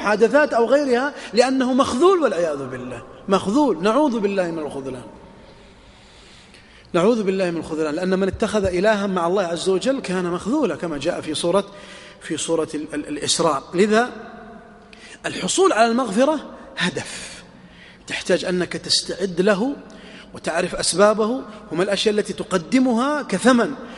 المحادثات أو غيرها، لأنه مخذول والعياذ بالله، مخذول. نعوذ بالله من الخذلان، نعوذ بالله من الخذلان، لأن من اتخذ إلها مع الله عز وجل كان مخذولا، كما جاء في سورة الإسراء. لذا الحصول على المغفرة هدف تحتاج أنك تستعد له وتعرف أسبابه، وما الأشياء التي تقدمها كثمن